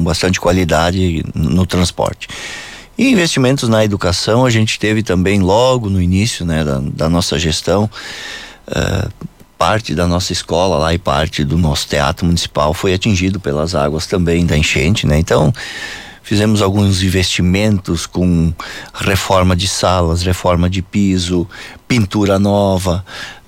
com bastante qualidade no transporte. E investimentos na educação a gente teve também logo no início, né, da nossa gestão. Parte da nossa escola lá e parte do nosso teatro municipal foi atingido pelas águas também da enchente, né? Então fizemos alguns investimentos com reforma de salas, reforma de piso, pintura nova,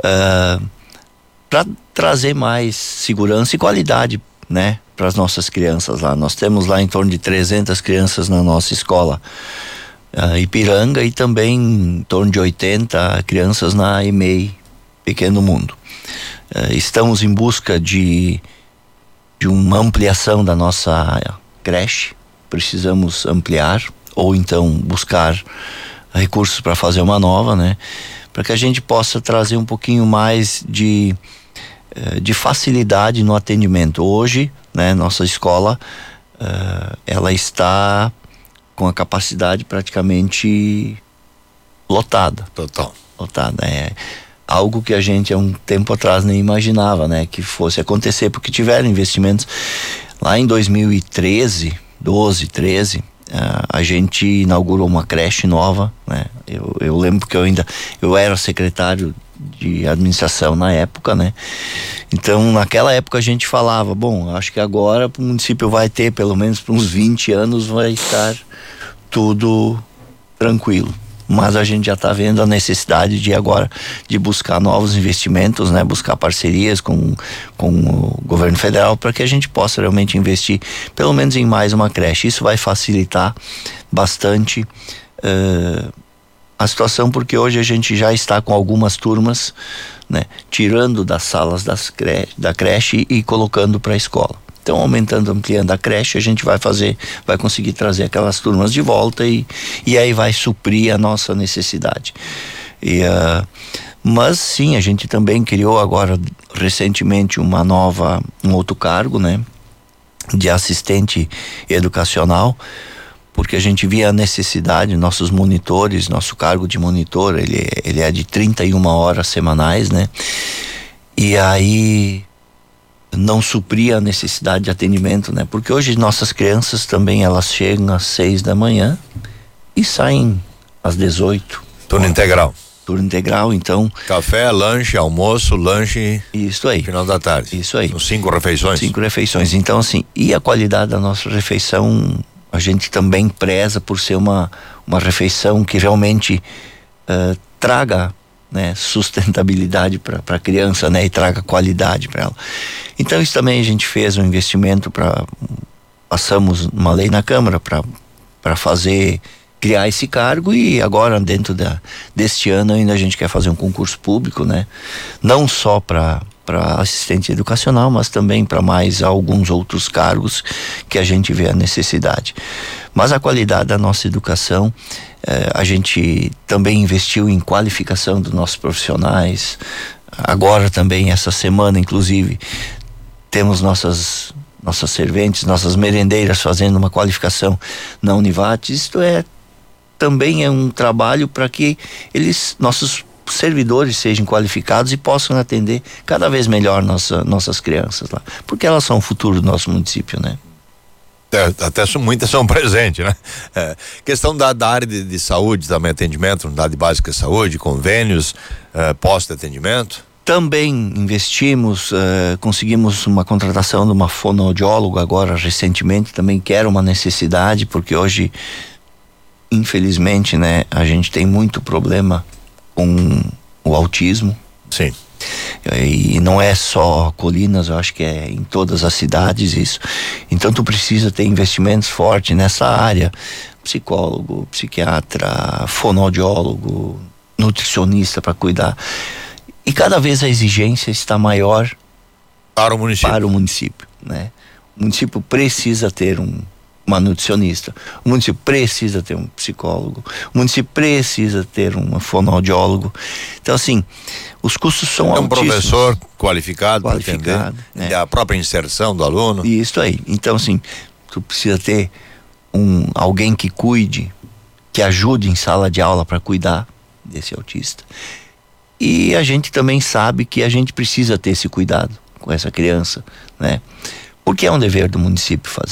para trazer mais segurança e qualidade, né, para as nossas crianças lá. Nós temos lá em torno de 300 crianças na nossa escola Ipiranga, e também em torno de 80 crianças na EMEI Pequeno Mundo. Estamos em busca de uma ampliação da nossa creche. Precisamos ampliar ou então buscar recursos para fazer uma nova, né, para que a gente possa trazer um pouquinho mais de facilidade no atendimento. Hoje, né, nossa escola ela está com a capacidade praticamente lotada. Total. Lotada, algo que a gente há um tempo atrás nem imaginava, né, que fosse acontecer, porque tiveram investimentos lá em 2013, 13, a gente inaugurou uma creche nova, né? Eu lembro que eu era secretário de administração na época, né? Então naquela época a gente falava, bom, acho que agora o município vai ter pelo menos por uns 20 anos vai estar tudo tranquilo. Mas a gente já está vendo a necessidade de buscar novos investimentos, né? Buscar parcerias com o governo federal para que a gente possa realmente investir pelo menos em mais uma creche. Isso vai facilitar bastante a situação, porque hoje a gente já está com algumas turmas, né, tirando das salas da creche e colocando para a escola. Então, aumentando, ampliando a creche, a gente vai conseguir trazer aquelas turmas de volta e aí vai suprir a nossa necessidade. Mas sim, a gente também criou agora recentemente um outro cargo, né, de assistente educacional, porque a gente via a necessidade. Nossos monitores, nosso cargo de monitor, ele é de 31 horas semanais, né, e aí não supria a necessidade de atendimento, né? Porque hoje nossas crianças também, elas chegam às 6 da manhã e saem às 18. Turno integral. Turno integral, então. Café, lanche, almoço, lanche. Isso aí. Final da tarde. Isso aí. São 5 refeições. 5 refeições. Então, assim, e a qualidade da nossa refeição, a gente também preza por ser uma refeição que realmente traga, né, sustentabilidade para a criança, né, e traga qualidade para ela. Então isso também a gente fez um investimento passamos uma lei na Câmara para criar esse cargo, e agora dentro deste ano ainda a gente quer fazer um concurso público, né, não só para assistente educacional, mas também para mais alguns outros cargos que a gente vê a necessidade. Mas a qualidade da nossa educação, a gente também investiu em qualificação dos nossos profissionais. Agora também, essa semana inclusive, temos nossas serventes, nossas merendeiras fazendo uma qualificação na Univat. Isto também é um trabalho para que nossos servidores sejam qualificados e possam atender cada vez melhor nossas crianças lá, porque elas são o futuro do nosso município, né? Até muitas são presentes, né? Questão da área de saúde, também atendimento, unidade básica de saúde, convênios, posto de atendimento. Também investimos, conseguimos uma contratação de uma fonoaudióloga agora recentemente, também que era uma necessidade, porque hoje, infelizmente, né, a gente tem muito problema com o autismo. Sim. E não é só Colinas, eu acho que é em todas as cidades isso. Então tu precisa ter investimentos fortes nessa área: psicólogo, psiquiatra, fonoaudiólogo, nutricionista para cuidar. E cada vez a exigência está maior para o município, né? O município precisa ter uma nutricionista, o município precisa ter um psicólogo, o município precisa ter um fonoaudiólogo. Então, assim, os custos são altíssimos. Um professor qualificado para atender, né? A própria inserção do aluno. Isso aí. Então, assim, tu precisa ter alguém que cuide, que ajude em sala de aula para cuidar desse autista. E a gente também sabe que a gente precisa ter esse cuidado com essa criança, né? Porque é um dever do município fazer.